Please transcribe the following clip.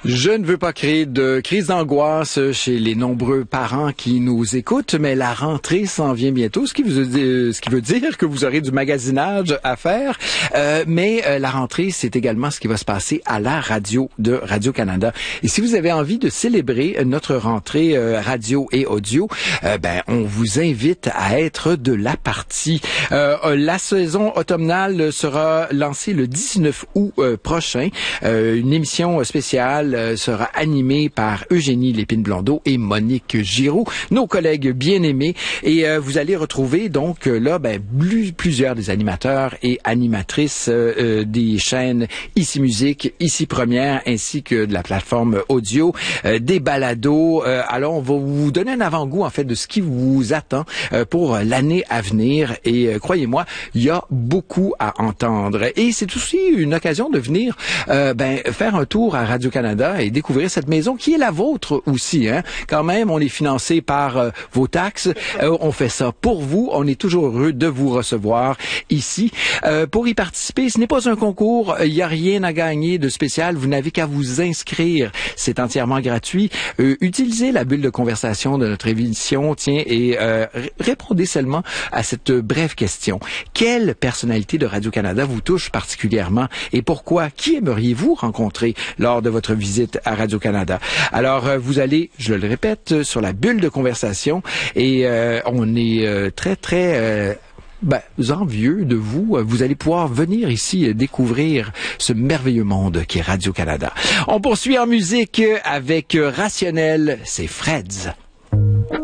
Je ne veux pas créer de crise d'angoisse chez les nombreux parents qui nous écoutent, mais la rentrée s'en vient bientôt, ce qui veut dire que vous aurez du magasinage à faire. Mais la rentrée, c'est également ce qui va se passer à la radio de Radio-Canada. Et si vous avez envie de célébrer notre rentrée radio et audio, on vous invite à être de la partie. La saison automnale sera lancée le 19 août prochain. Une émission spéciale sera animée par Eugénie Lépine-Blondeau et Monique Giroux, nos collègues bien-aimés. Et vous allez retrouver donc là plusieurs des animateurs et animatrices des chaînes Ici Musique, Ici Première, ainsi que de la plateforme audio, des balados. Alors, on va vous donner un avant-goût, en fait, de ce qui vous attend pour l'année à venir. Et croyez-moi, il y a beaucoup à entendre. Et c'est aussi une occasion de venir faire un tour à Radio-Canada et découvrir cette maison qui est la vôtre aussi. Quand même, on est financé par vos taxes. On fait ça pour vous. On est toujours heureux de vous recevoir ici. Pour y participer, ce n'est pas un concours. Il n'y a rien à gagner de spécial. Vous n'avez qu'à vous inscrire. C'est entièrement gratuit. Utilisez la bulle de conversation de notre émission, et répondez seulement à cette brève question. Quelle personnalité de Radio-Canada vous touche particulièrement et pourquoi? Qui aimeriez-vous rencontrer lors de votre visite à Radio-Canada? Alors, vous allez, je le répète, sur la bulle de conversation et on est très envieux de vous. Vous allez pouvoir venir ici découvrir ce merveilleux monde qui est Radio-Canada. On poursuit en musique avec Rationnel, c'est Freds.